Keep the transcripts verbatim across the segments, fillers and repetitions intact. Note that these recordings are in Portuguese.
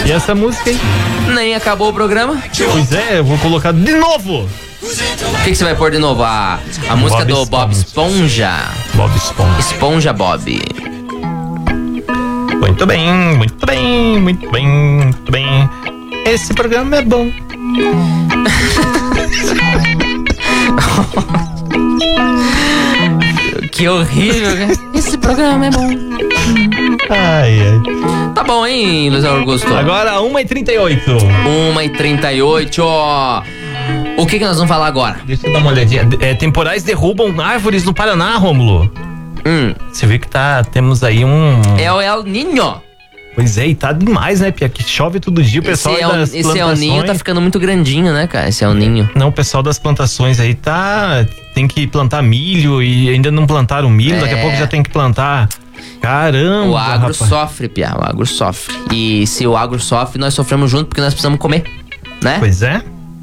E essa música aí? Nem acabou o programa. Pois é, eu vou colocar de novo. O que, que você vai pôr de novo? A, a música Bob do Bob Esponja. Bob Esponja. Esponja Bob. Muito bem, muito bem, muito bem, muito bem. Esse programa é bom. Que horrível, cara. Esse programa é bom. Ai, ai. Tá bom, hein, Luiz Augusto? Agora, uma e trinta e oito. uma e trinta e oito, ó. O que que nós vamos falar agora? Deixa eu dar uma olhadinha. É, temporais derrubam árvores no Paraná, Rômulo. Hum. Você vê que tá, temos aí um... É o El Niño. Pois é, e tá demais, né, Pia? Que chove todo dia, o pessoal esse El, das esse plantações... El Niño tá ficando muito grandinho, né, cara? Esse El Niño. Não, o pessoal das plantações aí tá... Tem que plantar milho e ainda não plantaram milho, É. daqui a pouco já tem que plantar... Caramba, O agro rapaz. sofre, Pia. O agro sofre. E se o agro sofre, nós sofremos junto porque nós precisamos comer, né? Pois é.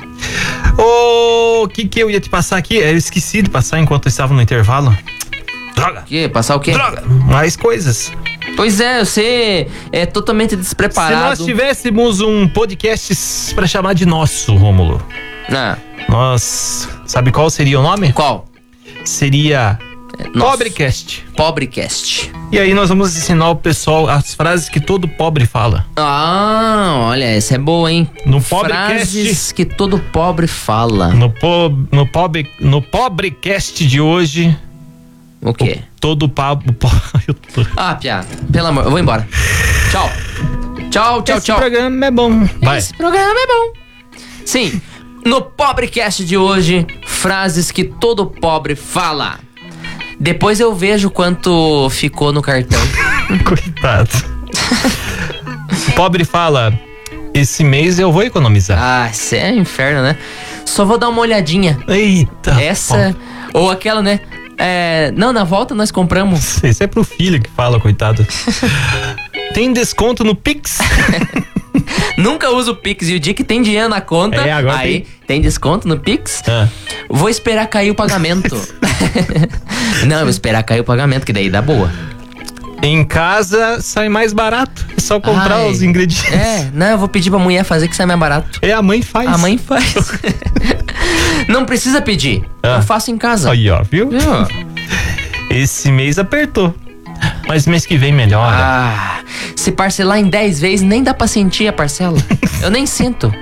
O que que eu ia te passar aqui? Eu esqueci de passar enquanto eu estava no intervalo. Droga! Que? Passar o quê? Droga! Mais coisas. Pois é, você é totalmente despreparado. Se nós tivéssemos um podcast pra chamar de nosso, Rômulo, Ah, nós... Sabe qual seria o nome? qual? Seria... Nosso. Pobrecast. Pobrecast. E aí nós vamos ensinar o pessoal as frases que todo pobre fala. Ah, olha, essa é boa, hein? No Pobrecast. Frases que todo pobre fala. No, po, no, pobre, no Pobrecast de hoje... O quê? Todo pabo... Eu tô... Ah, Pia, pelo amor, eu vou embora. Tchau. Tchau, tchau, Esse tchau. programa é bom. Vai. Esse programa é bom. Sim, no Pobrecast de hoje, frases que todo pobre fala. Depois eu vejo quanto ficou no cartão. Coitado. O pobre fala: esse mês eu vou economizar. Ah, isso é inferno, né? Só vou dar uma olhadinha. Eita. Essa, ou aquela, né? É, não, na volta nós compramos. Esse é pro filho que fala, coitado. Tem desconto no Pix? Nunca uso o Pix e o dia que tem dinheiro na conta, É, agora aí tem. tem desconto no Pix. Ah. Vou esperar cair o pagamento. Não, eu vou esperar cair o pagamento, que daí dá boa. Em casa sai mais barato. É só comprar Ai, os ingredientes. É, não, eu vou pedir pra mulher fazer que sai mais barato. É, a mãe faz. A mãe faz. Não precisa pedir. Ah. Eu faço em casa. Aí, ó, viu? Viu? Esse mês apertou. Mas mês que vem melhora. Ah, se parcelar em dez vezes, nem dá pra sentir a parcela. Eu nem sinto.